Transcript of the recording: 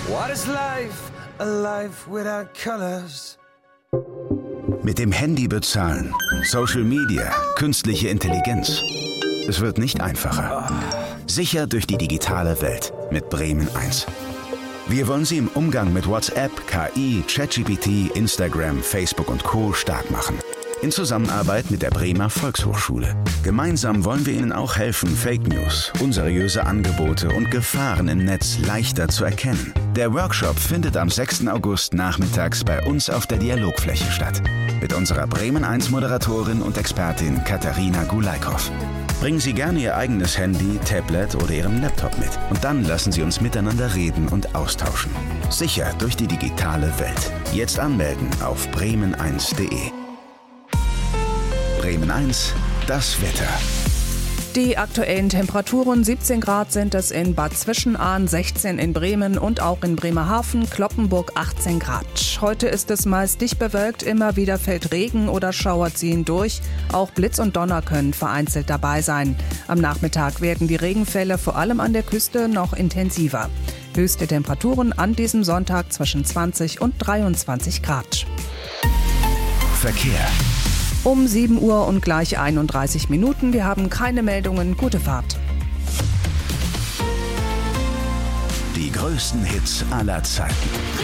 What is life? A life without colors. Mit dem Handy bezahlen, Social Media, künstliche Intelligenz. Es wird nicht einfacher. Sicher durch die digitale Welt mit Bremen 1. Wir wollen Sie im Umgang mit WhatsApp, KI, ChatGPT, Instagram, Facebook und Co. stark machen. In Zusammenarbeit mit der Bremer Volkshochschule. Gemeinsam wollen wir Ihnen auch helfen, Fake News, unseriöse Angebote und Gefahren im Netz leichter zu erkennen. Der Workshop findet am 6. August nachmittags bei uns auf der Dialogfläche statt. Mit unserer Bremen 1 Moderatorin und Expertin Katharina Gulaikow. Bringen Sie gerne Ihr eigenes Handy, Tablet oder Ihren Laptop mit. Und dann lassen Sie uns miteinander reden und austauschen. Sicher durch die digitale Welt. Jetzt anmelden auf bremen1.de. Bremen 1, das Wetter. Die aktuellen Temperaturen: 17 Grad sind es in Bad Zwischenahn, 16 in Bremen und auch in Bremerhaven, Cloppenburg 18 Grad. Heute ist es meist dicht bewölkt, immer wieder fällt Regen oder Schauer ziehen durch. Auch Blitz und Donner können vereinzelt dabei sein. Am Nachmittag werden die Regenfälle vor allem an der Küste noch intensiver. Höchste Temperaturen an diesem Sonntag zwischen 20 und 23 Grad. Verkehr. Um 7 Uhr und gleich 31 Minuten. Wir haben keine Meldungen. Gute Fahrt. Die größten Hits aller Zeiten.